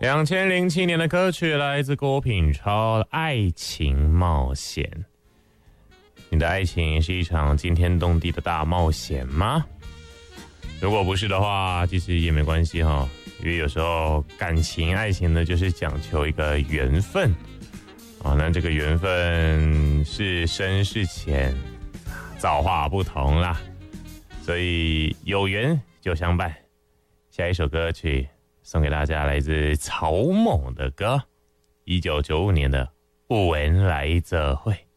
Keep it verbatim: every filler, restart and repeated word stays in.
两千零七年的歌曲来自郭品超，《爱情冒险》。你的爱情是一场惊天动地的大冒险吗？如果不是的话，其实也没关系哈，因为有时候感情、爱情呢，就是讲求一个缘分啊。那这个缘分是深是浅，造化不同啦，所以有缘就相伴。下一首歌曲送给大家，来自草蜢的歌，一九九五年的《有缘来做伙》。